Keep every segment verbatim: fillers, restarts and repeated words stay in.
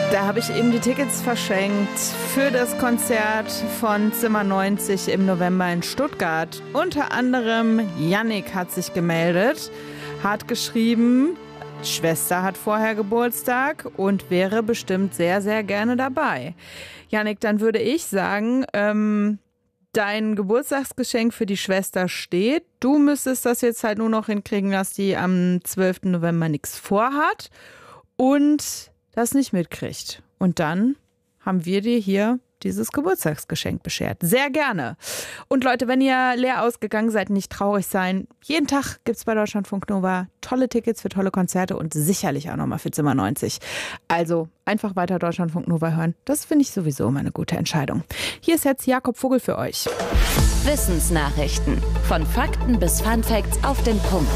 Da habe ich eben die Tickets verschenkt für das Konzert von Zimmer neunzig im November in Stuttgart. Unter anderem Yannick hat sich gemeldet, hat geschrieben, Schwester hat vorher Geburtstag und wäre bestimmt sehr, sehr gerne dabei. Yannick, dann würde ich sagen, ähm, dein Geburtstagsgeschenk für die Schwester steht. Du müsstest das jetzt halt nur noch hinkriegen, dass die am zwölften November nichts vorhat und das nicht mitkriegt. Und dann haben wir dir hier dieses Geburtstagsgeschenk beschert. Sehr gerne. Und Leute, wenn ihr leer ausgegangen seid, nicht traurig sein. Jeden Tag gibt es bei Deutschlandfunk Nova tolle Tickets für tolle Konzerte und sicherlich auch nochmal für Zimmer neunzig. Also einfach weiter Deutschlandfunk Nova hören. Das finde ich sowieso immer eine gute Entscheidung. Hier ist jetzt Jakob Vogel für euch. Wissensnachrichten. Von Fakten bis Funfacts auf den Punkt.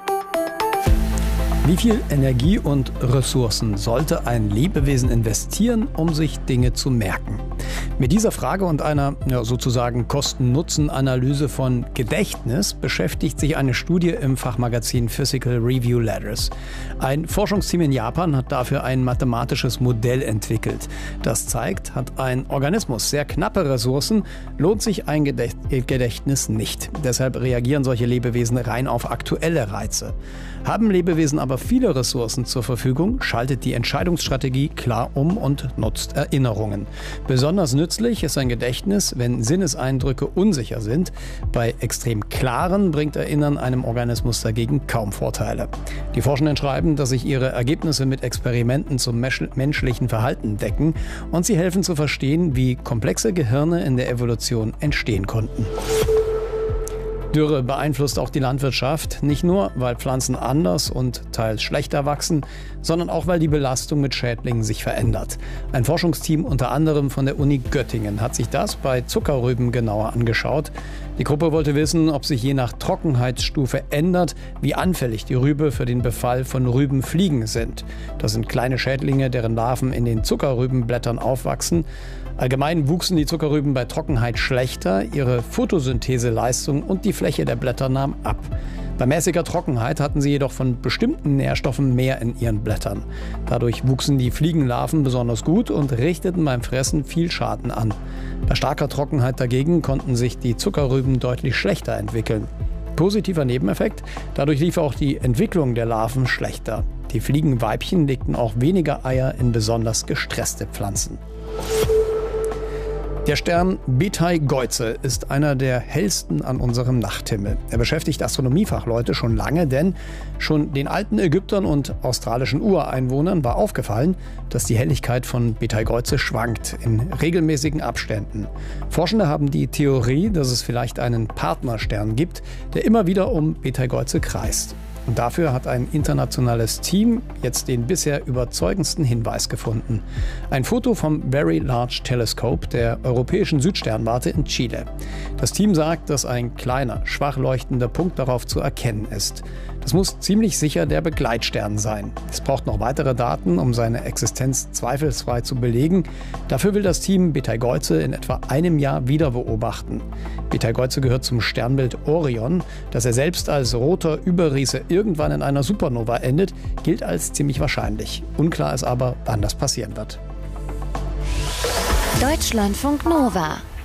Wie viel Energie und Ressourcen sollte ein Lebewesen investieren, um sich Dinge zu merken? Mit dieser Frage und einer ja, sozusagen Kosten-Nutzen-Analyse von Gedächtnis beschäftigt sich eine Studie im Fachmagazin Physical Review Letters. Ein Forschungsteam in Japan hat dafür ein mathematisches Modell entwickelt. Das zeigt, hat ein Organismus sehr knappe Ressourcen, lohnt sich ein Gedächtnis nicht. Deshalb reagieren solche Lebewesen rein auf aktuelle Reize. Haben Lebewesen aber viele Ressourcen zur Verfügung, schaltet die Entscheidungsstrategie klar um und nutzt Erinnerungen. Besonders nützlich ist ein Gedächtnis, wenn Sinneseindrücke unsicher sind. Bei extrem klaren bringt Erinnern einem Organismus dagegen kaum Vorteile. Die Forschenden schreiben, dass sich ihre Ergebnisse mit Experimenten zum menschlichen Verhalten decken und sie helfen zu verstehen, wie komplexe Gehirne in der Evolution entstehen konnten. Dürre beeinflusst auch die Landwirtschaft, nicht nur, weil Pflanzen anders und teils schlechter wachsen, sondern auch, weil die Belastung mit Schädlingen sich verändert. Ein Forschungsteam unter anderem von der Uni Göttingen hat sich das bei Zuckerrüben genauer angeschaut. Die Gruppe wollte wissen, ob sich je nach Trockenheitsstufe ändert, wie anfällig die Rübe für den Befall von Rübenfliegen sind. Das sind kleine Schädlinge, deren Larven in den Zuckerrübenblättern aufwachsen. Allgemein wuchsen die Zuckerrüben bei Trockenheit schlechter, ihre Photosyntheseleistung und die Fläche der Blätter nahm ab. Bei mäßiger Trockenheit hatten sie jedoch von bestimmten Nährstoffen mehr in ihren Blättern. Dadurch wuchsen die Fliegenlarven besonders gut und richteten beim Fressen viel Schaden an. Bei starker Trockenheit dagegen konnten sich die Zuckerrüben deutlich schlechter entwickeln. Positiver Nebeneffekt, dadurch lief auch die Entwicklung der Larven schlechter. Die Fliegenweibchen legten auch weniger Eier in besonders gestresste Pflanzen. Der Stern Beteigeuze ist einer der hellsten an unserem Nachthimmel. Er beschäftigt Astronomiefachleute schon lange, denn schon den alten Ägyptern und australischen Ureinwohnern war aufgefallen, dass die Helligkeit von Beteigeuze schwankt in regelmäßigen Abständen. Forschende haben die Theorie, dass es vielleicht einen Partnerstern gibt, der immer wieder um Beteigeuze kreist. Und dafür hat ein internationales Team jetzt den bisher überzeugendsten Hinweis gefunden. Ein Foto vom Very Large Telescope der europäischen Südsternwarte in Chile. Das Team sagt, dass ein kleiner, schwach leuchtender Punkt darauf zu erkennen ist. Das muss ziemlich sicher der Begleitstern sein. Es braucht noch weitere Daten, um seine Existenz zweifelsfrei zu belegen. Dafür will das Team Beteigeuze in etwa einem Jahr wieder beobachten. Beteigeuze gehört zum Sternbild Orion. Dass er selbst als roter Überriese irgendwann in einer Supernova endet, gilt als ziemlich wahrscheinlich. Unklar ist aber, wann das passieren wird. Deutschlandfunk Nova